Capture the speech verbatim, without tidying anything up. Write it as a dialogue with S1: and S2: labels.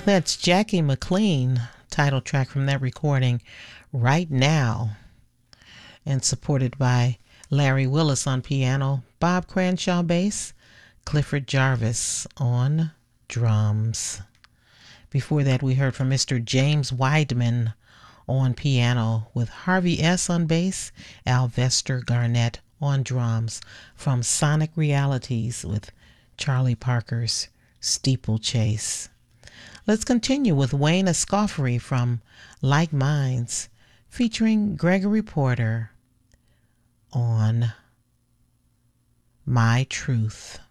S1: That's Jackie McLean, title track from that recording, Right Now, and supported by Larry Willis on piano, Bob Cranshaw bass, Clifford Jarvis on drums. Before that, we heard from Mister James Weidman on piano with Harvey S. on bass, Alvester Garnett on drums from Sonic Realities with Charlie Parker's Steeplechase. Let's continue with Wayne Escoffery from Like Minds featuring Gregory Porter on My Truth.